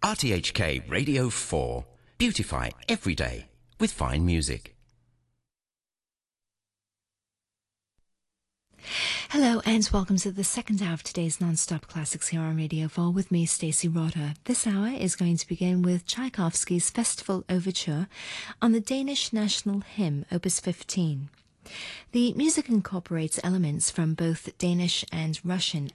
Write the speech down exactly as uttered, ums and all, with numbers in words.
R T H K Radio four. Beautify every day with fine music. Hello and welcome to the second hour of today's non-stop classics here on Radio four with me, Stacey Rotter. This hour is going to begin with Tchaikovsky's Festival Overture on the Danish National Hymn, Opus fifteen. The music incorporates elements from both Danish and Russian